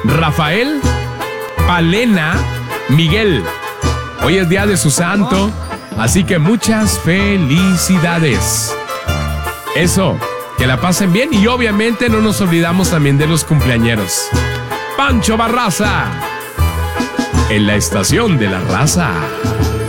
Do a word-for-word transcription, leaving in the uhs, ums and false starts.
Rafael, Palena, Miguel. Hoy es día de su santo, así que muchas felicidades. Eso, que la pasen bien y obviamente no nos olvidamos también de los cumpleañeros. Pancho Barraza, en la estación de la raza.